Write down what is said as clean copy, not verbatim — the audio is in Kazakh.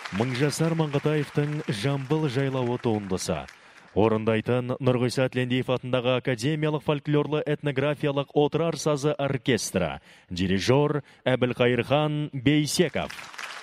Мыңжасар Маңғытаевтың Жамбыл жайлауы туындысы. Орындайтын Нұрғиса Тлендиев атындағы академиялық фольклорлы этнографиялық отырар сазы оркестрі. Дирижер Әбілқайырхан Бейсеков.